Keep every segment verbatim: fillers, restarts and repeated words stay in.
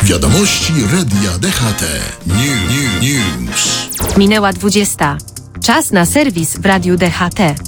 Wiadomości Radia D H T. New, new, news. Minęła dwudziesta. Czas na serwis w Radiu D H T.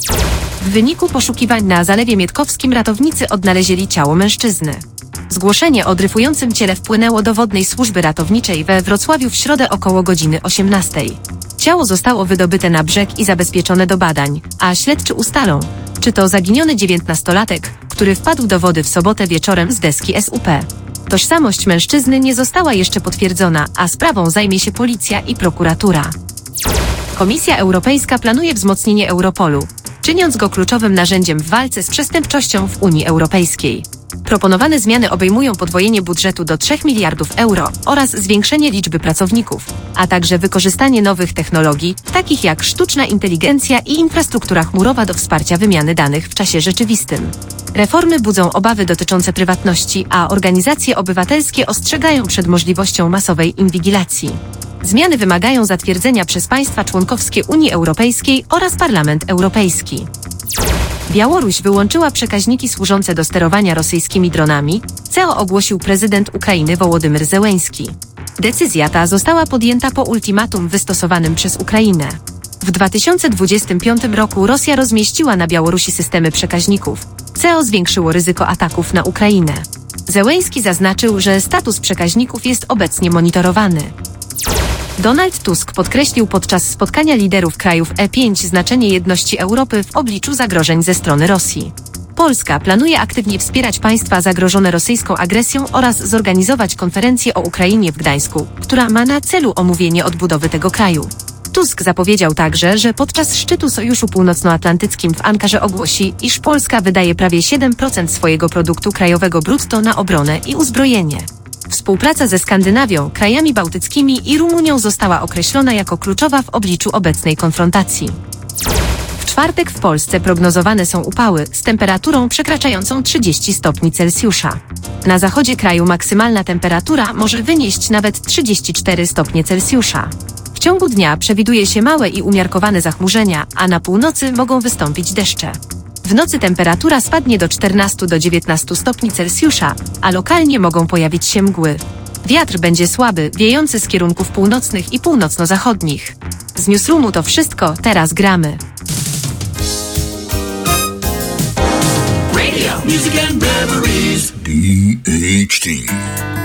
W wyniku poszukiwań na Zalewie Mietkowskim ratownicy odnaleźli ciało mężczyzny. Zgłoszenie o dryfującym ciele wpłynęło do Wodnej Służby Ratowniczej we Wrocławiu w środę około godziny osiemnastej. Ciało zostało wydobyte na brzeg i zabezpieczone do badań, a śledczy ustalą, czy to zaginiony dziewiętnastolatek, który wpadł do wody w sobotę wieczorem z deski S U P. Tożsamość mężczyzny nie została jeszcze potwierdzona, a sprawą zajmie się policja i prokuratura. Komisja Europejska planuje wzmocnienie Europolu, czyniąc go kluczowym narzędziem w walce z przestępczością w Unii Europejskiej. Proponowane zmiany obejmują podwojenie budżetu do trzech miliardów euro oraz zwiększenie liczby pracowników, a także wykorzystanie nowych technologii, takich jak sztuczna inteligencja i infrastruktura chmurowa do wsparcia wymiany danych w czasie rzeczywistym. Reformy budzą obawy dotyczące prywatności, a organizacje obywatelskie ostrzegają przed możliwością masowej inwigilacji. Zmiany wymagają zatwierdzenia przez państwa członkowskie Unii Europejskiej oraz Parlament Europejski. Białoruś wyłączyła przekaźniki służące do sterowania rosyjskimi dronami, co ogłosił prezydent Ukrainy Wołodymyr Zełenski. Decyzja ta została podjęta po ultimatum wystosowanym przez Ukrainę. W dwa tysiące dwudziestym piątym roku Rosja rozmieściła na Białorusi systemy przekaźników, co zwiększyło ryzyko ataków na Ukrainę. Zełenski zaznaczył, że status przekaźników jest obecnie monitorowany. Donald Tusk podkreślił podczas spotkania liderów krajów E pięć znaczenie jedności Europy w obliczu zagrożeń ze strony Rosji. Polska planuje aktywnie wspierać państwa zagrożone rosyjską agresją oraz zorganizować konferencję o Ukrainie w Gdańsku, która ma na celu omówienie odbudowy tego kraju. Tusk zapowiedział także, że podczas szczytu Sojuszu Północnoatlantyckim w Ankarze ogłosi, iż Polska wydaje prawie siedem procent swojego produktu krajowego brutto na obronę i uzbrojenie. Współpraca ze Skandynawią, krajami bałtyckimi i Rumunią została określona jako kluczowa w obliczu obecnej konfrontacji. W czwartek w Polsce prognozowane są upały z temperaturą przekraczającą trzydzieści stopni Celsjusza. Na zachodzie kraju maksymalna temperatura może wynieść nawet trzydzieści cztery stopnie Celsjusza. W ciągu dnia przewiduje się małe i umiarkowane zachmurzenia, a na północy mogą wystąpić deszcze. W nocy temperatura spadnie do czternastu do dziewiętnastu stopni Celsjusza, a lokalnie mogą pojawić się mgły. Wiatr będzie słaby, wiejący z kierunków północnych i północno-zachodnich. Z Newsroomu to wszystko, teraz gramy. Radio, music and memories. D H T.